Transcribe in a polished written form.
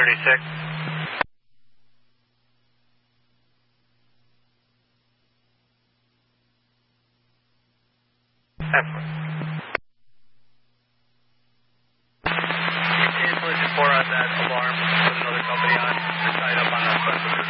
36. Excellent. Cancel it just pour out that alarm, put another company on, you're tied up on that.